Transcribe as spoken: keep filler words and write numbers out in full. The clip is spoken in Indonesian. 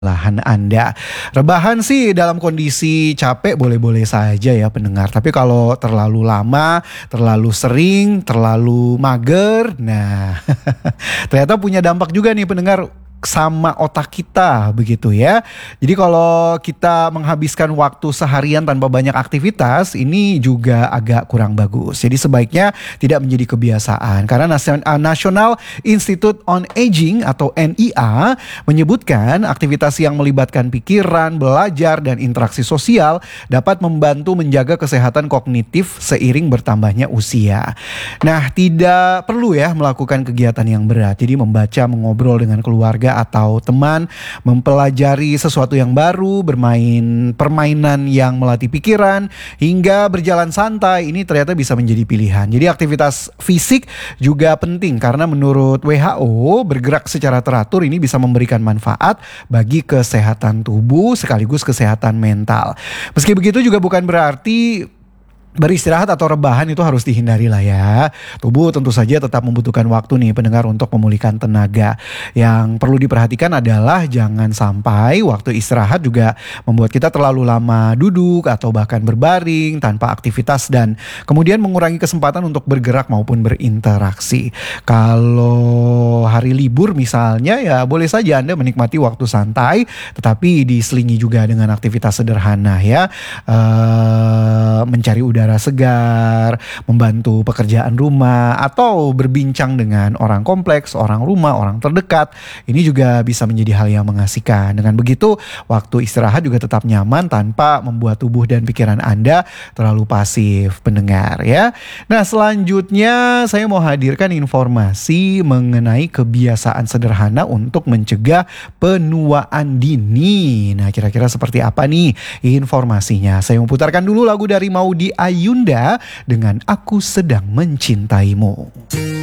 lahan Anda. Rebahan sih dalam kondisi capek boleh-boleh saja ya pendengar. Tapi kalau terlalu lama, terlalu sering, terlalu mager, nah ternyata punya dampak juga nih pendengar sama otak kita begitu ya. Jadi kalau kita menghabiskan waktu seharian tanpa banyak aktivitas, ini juga agak kurang bagus. Jadi sebaiknya tidak menjadi kebiasaan. Karena National Institute on Aging atau N I A menyebutkan aktivitas yang melibatkan pikiran, belajar, dan interaksi sosial dapat membantu menjaga kesehatan kognitif seiring bertambahnya usia. Nah, tidak perlu ya melakukan kegiatan yang berat. Jadi membaca, mengobrol dengan keluarga atau teman, mempelajari sesuatu yang baru, bermain permainan yang melatih pikiran, hingga berjalan santai, ini ternyata bisa menjadi pilihan. Jadi aktivitas fisik juga penting karena menurut W H O bergerak secara teratur ini bisa memberikan manfaat bagi kesehatan tubuh sekaligus kesehatan mental. Meski begitu juga bukan berarti beristirahat atau rebahan itu harus dihindari lah ya. Tubuh tentu saja tetap membutuhkan waktu nih pendengar untuk memulihkan tenaga. Yang perlu diperhatikan adalah jangan sampai waktu istirahat juga membuat kita terlalu lama duduk atau bahkan berbaring tanpa aktivitas dan kemudian mengurangi kesempatan untuk bergerak maupun berinteraksi. Kalau hari libur misalnya ya boleh saja Anda menikmati waktu santai tetapi diselingi juga dengan aktivitas sederhana ya. Uh, mencari udara udara segar, membantu pekerjaan rumah, atau berbincang dengan orang kompleks, orang rumah, orang terdekat. Ini juga bisa menjadi hal yang mengasihkan. Dengan begitu, waktu istirahat juga tetap nyaman tanpa membuat tubuh dan pikiran Anda terlalu pasif, pendengar ya. Nah, selanjutnya saya mau hadirkan informasi mengenai kebiasaan sederhana untuk mencegah penuaan dini. Nah, kira-kira seperti apa nih informasinya? Saya memutarkan dulu lagu dari Maudy Ayunda dengan Aku Sedang Mencintaimu.